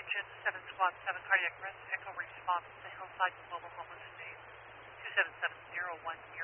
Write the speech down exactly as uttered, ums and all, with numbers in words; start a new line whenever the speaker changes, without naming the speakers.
engine seven squad seven cardiac arrest, echo response to Hillside Mobile Homeless State two seven seven zero one.